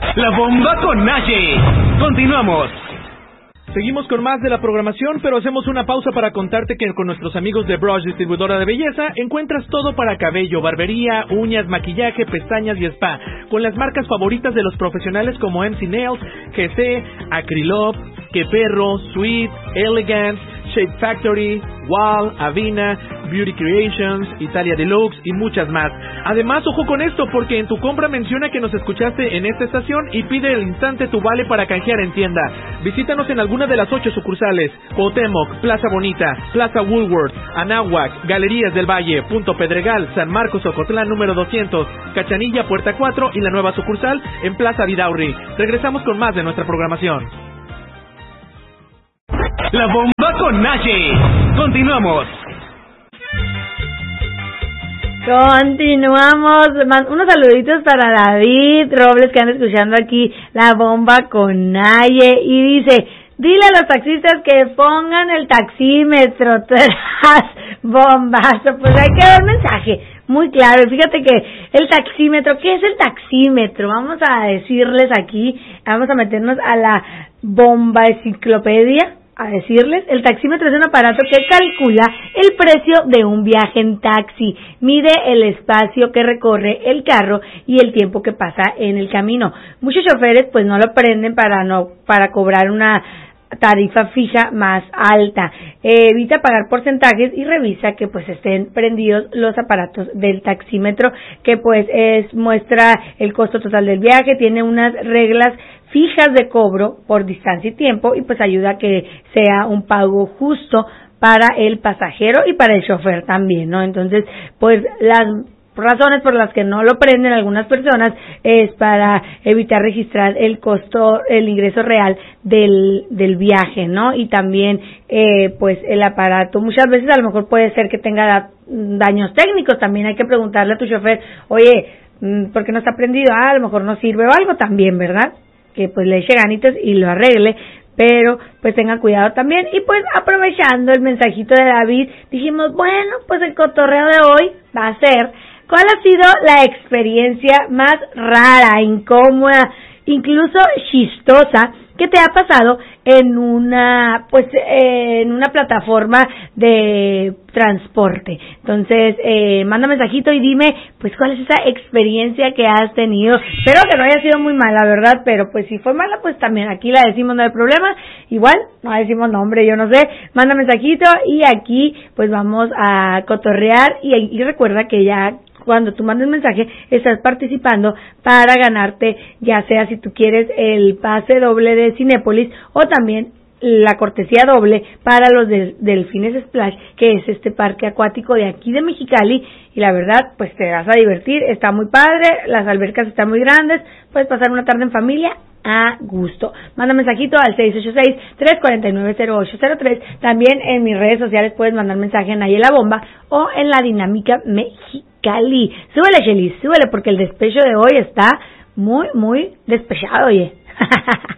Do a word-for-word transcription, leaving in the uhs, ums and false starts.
La bomba con Naye. Continuamos. Seguimos con más de la programación, pero hacemos una pausa para contarte que con nuestros amigos de Brush, distribuidora de belleza, encuentras todo para cabello, barbería, uñas, maquillaje, pestañas y spa, con las marcas favoritas de los profesionales como M C Nails, G C, Acrylop, Que Perro, Sweet, Elegant, Shape Factory, Wall, Avina, Beauty Creations, Italia Deluxe y muchas más. Además, ojo con esto, porque en tu compra menciona que nos escuchaste en esta estación y pide al instante tu vale para canjear en tienda. Visítanos en alguna de las ocho sucursales: Cuauhtémoc, Plaza Bonita, Plaza Woolworth, Anáhuac, Galerías del Valle, Punto Pedregal, San Marcos Ocotlán número doscientos, Cachanilla, Puerta cuatro y la nueva sucursal en Plaza Vidaurri. Regresamos con más de nuestra programación. La bomba con Naye. Continuamos. Continuamos. Unos saluditos para David Robles, que anda escuchando aquí La Bomba con Naye, y dice: dile a los taxistas que pongan el taxímetro. Tras bombazo. Pues hay que dar un mensaje muy claro. Fíjate que el taxímetro, ¿qué es el taxímetro? Vamos a decirles aquí, vamos a meternos a la bomba enciclopedia a decirles. El taxímetro es un aparato que calcula el precio de un viaje en taxi, mide el espacio que recorre el carro y el tiempo que pasa en el camino. Muchos choferes pues no lo prenden para no para cobrar una tarifa fija más alta. Eh, evita pagar porcentajes y revisa que pues estén prendidos los aparatos del taxímetro, que pues es muestra el costo total del viaje, tiene unas reglas fijas de cobro por distancia y tiempo, y pues ayuda a que sea un pago justo para el pasajero y para el chofer también, ¿no? Entonces, pues las razones por las que no lo prenden algunas personas es para evitar registrar el costo, el ingreso real del del viaje, ¿no? Y también eh, pues el aparato muchas veces a lo mejor puede ser que tenga daños técnicos. También hay que preguntarle a tu chofer: oye, ¿por qué no está prendido? Ah, a lo mejor no sirve o algo también, ¿verdad? Que pues le eche ganitas y lo arregle, pero pues tengan cuidado también. Y pues aprovechando el mensajito de David, dijimos, bueno, pues el cotorreo de hoy va a ser: ¿cuál ha sido la experiencia más rara, incómoda, incluso chistosa que te ha pasado en una, pues, eh, en una plataforma de transporte? Entonces, eh, manda mensajito y dime, pues, cuál es esa experiencia que has tenido. Espero que no haya sido muy mala, ¿verdad? Pero, pues, si fue mala, pues, también aquí la decimos, no hay problema. Igual, no decimos nombre, yo no sé. Manda mensajito y aquí, pues, vamos a cotorrear. Y, y recuerda que ya cuando tú mandes mensaje, estás participando para ganarte, ya sea si tú quieres el pase doble de Cinépolis o también la cortesía doble para los de Delfines Splash, que es este parque acuático de aquí de Mexicali. Y la verdad, pues te vas a divertir, está muy padre, las albercas están muy grandes, puedes pasar una tarde en familia a gusto. Manda mensajito al seis ocho seis, tres cuatro nueve, cero ocho cero tres. También en mis redes sociales puedes mandar mensaje en Naye La Bomba o en La Dinámica Mexicali. Súbele, Shelly, súbele, porque el despecho de hoy está muy, muy despechado, oye.